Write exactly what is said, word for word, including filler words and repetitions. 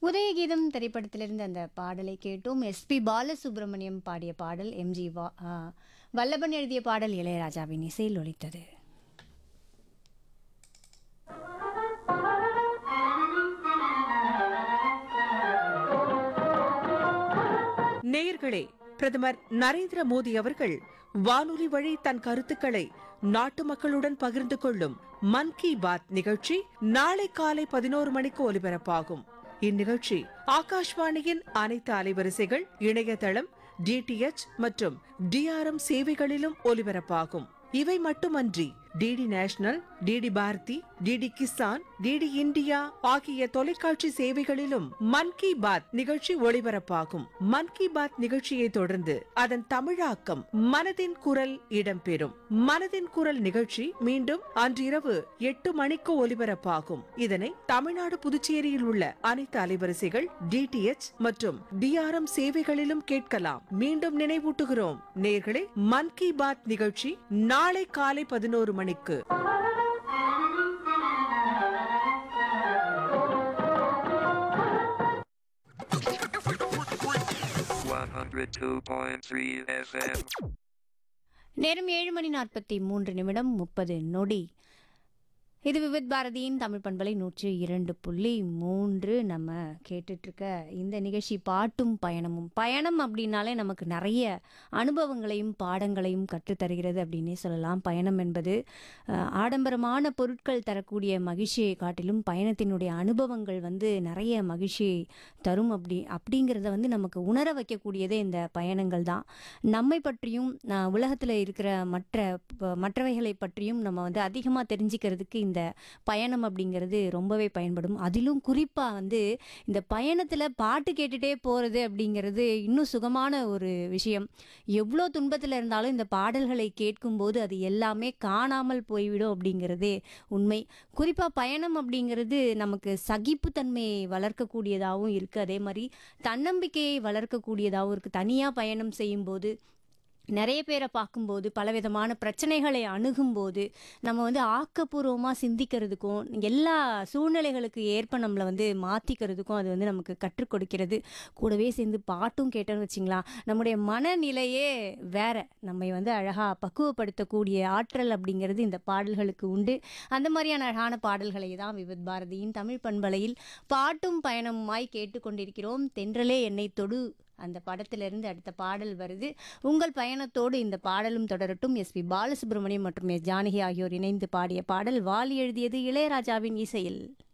உதயகீதம் திரைப்படத்திலிருந்து அந்த பாடலை கேட்டோம். எஸ்பி பாலசுப்ரமணியம் பாடிய பாடல், எம்ஜி வா ஆ, வல்லபன் எழுதிய பாடல் இளையராஜாவின் இசையில் ஒலித்தது. நேயர்களே, பிரதமர் நரேந்திர மோடி அவர்கள் வானொலி வழி தன் கருத்துக்களை நாட்டு மக்களுடன் பகிர்ந்து கொள்ளும் மன் கி பாத் நிகழ்ச்சி நாளை காலை பதினோரு மணிக்கு ஒலிபரப்பாகும். இந்நிகழ்ச்சி ஆகாஷ்வாணியின் அனைத்து அலைவரிசைகள், இணையதளம், டிடிஎச் மற்றும் டிஆர்எம் சேவைகளிலும் ஒலிபரப்பாகும். இவை மட்டுமன்றி DD national, DD Bharathi, DD Kisan, DD India ஆகிய தொலைக்காட்சி சேவைகளிலும் மன் கி பாத் நிகழ்ச்சி ஒளிபரப்பாகும். மன் கி பாத் நிகழ்ச்சியை தொடர்ந்து அதன் தமிழாக்கம் மனதின் குரல் இடம்பெறும். மனதின் குரல் நிகழ்ச்சி மீண்டும் அன்றிரவு எட்டு மணிக்கு ஒலிபரப்பாகும். இதனை தமிழ்நாடு, புதுச்சேரியில் உள்ள அனைத்து அலைவரிசைகள், டிடிஎச் மற்றும் டிஆர்எம் சேவைகளிலும் கேட்கலாம். மீண்டும் நினைவூட்டுகிறோம் நேயர்களே, மன் கி பாத் நிகழ்ச்சி நாளை காலை பதினோரு மணிக்கு. one oh two point three F M. நேரம் ஏழு மணி நாற்பத்தி மூன்று நிமிடம் முப்பது நொடி. இது விவித் பாரதியின் தமிழ் பண்பலை நூற்றி இரண்டு புள்ளி மூன்று. நம்ம கேட்டுட்ருக்க இந்த நிகழ்ச்சி பாட்டும் பயணமும். பயணம் அப்படின்னாலே நமக்கு நிறைய அனுபவங்களையும் பாடங்களையும் கற்றுத்தருகிறது அப்படின்னே சொல்லலாம். பயணம் என்பது அஹ், ஆடம்பரமான பொருட்கள் தரக்கூடிய மகிழ்ச்சியை காட்டிலும் பயணத்தினுடைய அனுபவங்கள் வந்து நிறைய மகிழ்ச்சியை தரும். அப்படி அப்படிங்கிறத வந்து நமக்கு உணர வைக்கக்கூடியதே இந்த பயணங்கள் தான். நம்மை பற்றியும் உலகத்தில் இருக்கிற மற்ற ப- மற்றவைகளை பற்றியும் நம்ம வந்து அதிகமாக தெரிஞ்சுக்கிறதுக்கு இந்த பயணம் அப்படிங்கிறது ரொம்பவே பயன்படும். அதிலும் குறிப்பாக வந்து இந்த பயணத்தில் பாட்டு கேட்டுகிட்டே போகிறது அப்படிங்கிறது இன்னும் சுகமான ஒரு விஷயம். எவ்வளோ துன்பத்தில் இருந்தாலும் இந்த பாடல்களை கேட்கும்போது அது எல்லாமே காணாமல் போய்விடும் அப்படிங்கிறதே உண்மை. குறிப்பாக பயணம் அப்படிங்கிறது நமக்கு சகிப்புத்தன்மையை வளர்க்கக்கூடியதாகவும் இருக்குது. அதே மாதிரி தன்னம்பிக்கையை வளர்க்கக்கூடியதாகவும் இருக்குது. தனியாக பயணம் செய்யும்போது, நிறைய பேரை பார்க்கும்போது, பலவிதமான பிரச்சனைகளை அணுகும்போது நம்ம வந்து ஆக்கப்பூர்வமாக சிந்திக்கிறதுக்கும் எல்லா சூழ்நிலைகளுக்கு ஏற்ப நம்மளை வந்து மாற்றிக்கிறதுக்கும் அது வந்து நமக்கு கற்றுக் கொடுக்கிறது. கூடவே சேர்ந்து பாட்டும் கேட்டோன்னு வச்சிங்களா, நம்முடைய மனநிலையே வேற, நம்மை வந்து அழகாக பக்குவப்படுத்தக்கூடிய ஆற்றல் அப்படிங்கிறது இந்த பாடல்களுக்கு உண்டு. அந்த மாதிரியான அழகான பாடல்களை தான் விவித் பாரதியின் தமிழ் பண்பலையில் பாட்டும் பயணமுமாய் கேட்டுக்கொண்டிருக்கிறோம். தென்றலே என்னை தொடு அந்த படத்திலிருந்து அடுத்த பாடல் வருது. உங்கள் பயணத்தோடு இந்த பாடலும் தொடரட்டும். எஸ்பி பாலசுப்ரமணியம் மற்றும் எஸ் ஜானகி ஆகியோர் இணைந்து பாடிய பாடல். வாலி எழுதியது, இளையராஜாவின் இசையில்.